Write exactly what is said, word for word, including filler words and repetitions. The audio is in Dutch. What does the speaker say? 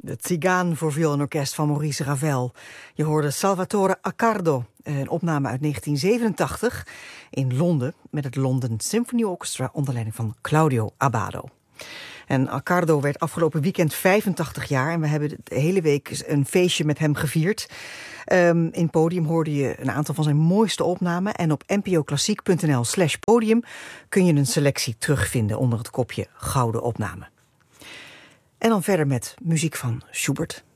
De Tsigaan voor viool en orkest van Maurice Ravel. Je hoorde Salvatore Accardo, een opname uit negentien zevenentachtig in Londen met het London Symphony Orchestra onder leiding van Claudio Abbado. En Accardo werd afgelopen weekend vijfentachtig jaar en we hebben de hele week een feestje met hem gevierd. Um, in Podium hoorde je een aantal van zijn mooiste opnamen en op npoklassiek.nl slash podium kun je een selectie terugvinden onder het kopje Gouden Opname. En dan verder met muziek van Schubert.